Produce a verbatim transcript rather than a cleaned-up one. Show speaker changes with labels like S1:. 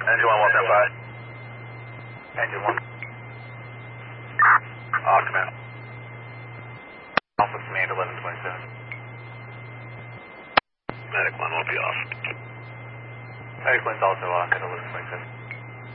S1: Engine one, one stand by. Engine one. Off command. Alpha command eleven twenty-seven. Medic one will be off. Medic one's also off at eleven twenty-seven.